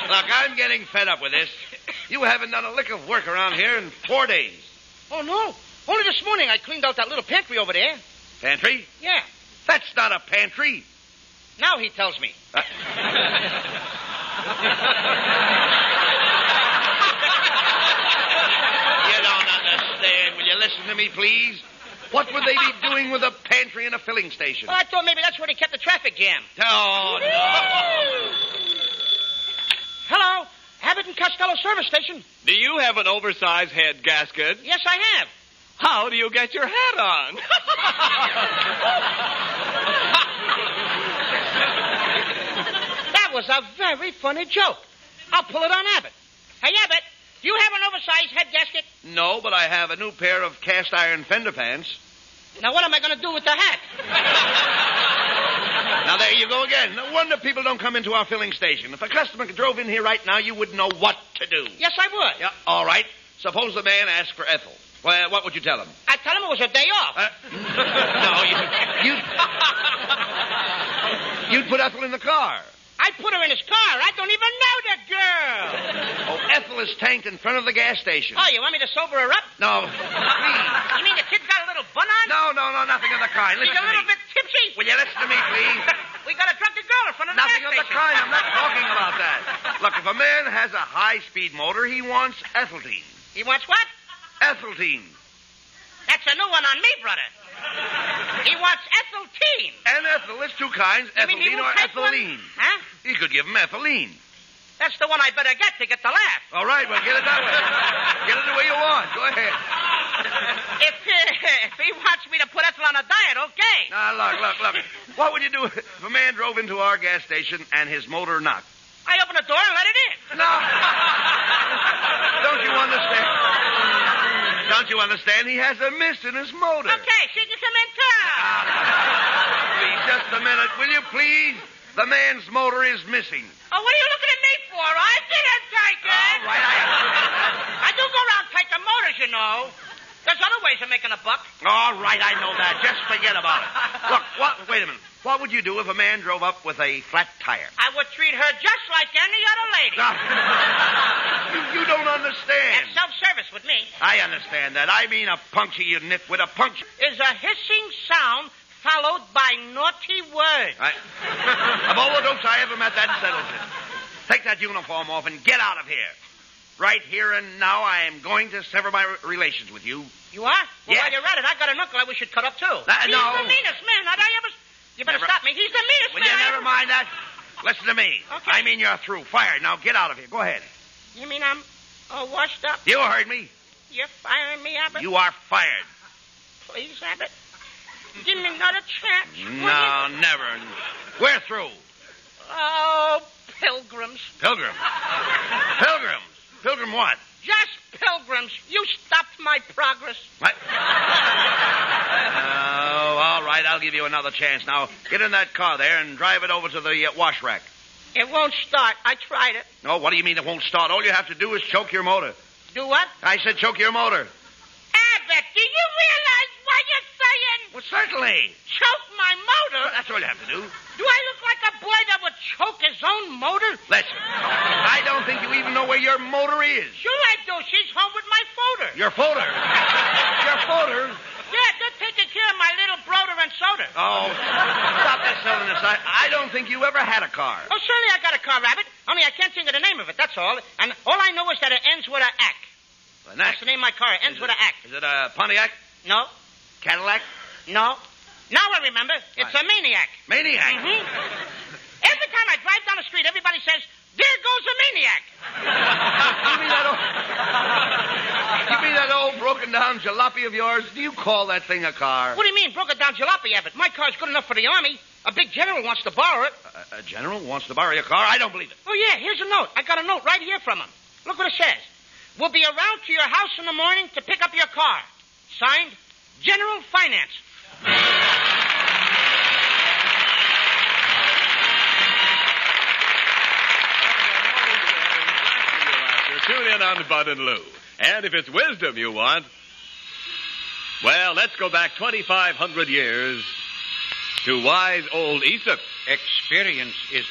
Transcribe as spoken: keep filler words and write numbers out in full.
Look, I'm getting fed up with this. You haven't done a lick of work around here in four days. Oh, no. Only this morning I cleaned out that little pantry over there. Pantry? Yeah. That's not a pantry. Now he tells me. Uh, You don't understand. Will you listen to me, please? What would they be doing with a pantry and a filling station? Well, I thought maybe that's where they kept the traffic jam. Oh, no. Hello, Abbott and Costello service station. Do you have an oversized head gasket? Yes, I have. How do you get your hat on? That was a very funny joke. I'll pull it on Abbott. Hey, Abbott, do you have an oversized head gasket? No, but I have a new pair of cast iron fender pants. Now, what am I going to do with the hat? Now, there you go again. No wonder people don't come into our filling station. If a customer drove in here right now, you wouldn't know what to do. Yes, I would. Yeah, all right. Suppose the man asked for Ethel. Well, what would you tell him? I'd tell him it was a day off. Uh, no, you, you'd, you'd put Ethel in the car. I'd put her in his car. I don't even know the girl. Oh, Ethel is tanked in front of the gas station. Oh, you want me to sober her up? No, please. You mean the kid's got a little bun on? No, no, no, nothing of the kind. She's Listen a to little me. bit tipsy. Will you listen to me, please? We got a drunken girl in front of the Nothing gas of the station. kind. I'm not talking about that. Look, if a man has a high-speed motor, he wants ethylene. He wants what? Ethylene. That's a new one on me, brother. He wants ethylene. And ethyl. There's two kinds, You mean he ethylene won't or take one? ethylene. Huh? He could give him ethylene. That's the one I better get to get the laugh. All right, well, get it that way. Get it the way you want. Go ahead. If, uh, if he wants me to put ethyl on a diet, okay. Now, look, look, look. What would you do if a man drove into our gas station and his motor knocked? I open the door and let it in. No. Don't you understand? Don't you understand? He has a mist in his motor. Okay, she can come in, too. Please, just a minute, will you, please? The man's motor is missing. Oh, what are you looking at me for? I didn't take it. All right, I... I do go around taking motors, you know. There's other ways of making a buck. All right, I know that. Just forget about it. Look, what... Wait a minute. What would you do if a man drove up with a flat tire? I would treat her just like any other lady. Now, you, you don't understand. That's self-service with me. I understand that. I mean a puncture, you nitwit, a puncture. Is a hissing sound followed by naughty words. I, of all the dopes I ever met, that settles it. Take that uniform off and get out of here. Right here and now, I am going to sever my re- relations with you. You are? Well, Yes. while you're at it, I got an uncle I wish you'd cut up, too. Uh, He's no. the meanest man that I ever... You better Never- stop me. He's the meanest Will man you I never ever... mind that? Listen to me. Okay. I mean, you're through. Fired. Now get out of here. Go ahead. You mean I'm all washed up? You heard me. You're firing me, Abbott? You are fired. Please, Abbott. Give me another chance. will No, you? never. We're through. Oh, pilgrims. Pilgrim. Pilgrims. Pilgrim what? Just pilgrims. You stopped my progress. What? Oh, all right. I'll give you another chance. Now, get in that car there and drive it over to the uh, wash rack. It won't start. I tried it. No, what do you mean it won't start? All you have to do is choke your motor. Do what? I said choke your motor. Abbott, do you realize what you're saying? Well, certainly. Choke my motor? That's all you have to do. Do I look like a boy that would choke his own motor? Listen, I don't think you even know where your motor is. Sure I do. She's home with my folder. Your folder. Your folder. Yeah, they're taking care of my little brother and soda. Oh, stop this silliness. I, I don't think you ever had a car. Oh, certainly I got a car, Rabbit. Only I can't think of the name of it, that's all. And all I know is that it ends with a ack. An That's act. the name of my car. It ends Is with it- a ack. Is it a Pontiac? No, Cadillac? no. Now I remember. It's Right. a maniac. Maniac? Mm-hmm. Every time I drive down the street, everybody says, there goes a maniac. You mean that old... You mean that old broken-down jalopy of yours? Do you call that thing a car? What do you mean, broken down jalopy, Abbott? My car's good enough for the Army. A big general wants to borrow it. A, a general wants to borrow your car? I don't believe it. Oh, yeah, here's a note. I got a note right here from him. Look what it says. We'll be around to your house in the morning to pick up your car. Signed, General Finance. Tune in on Bud and Lou. And if it's wisdom you want, well, let's go back twenty-five hundred years to wise old Aesop. Experience is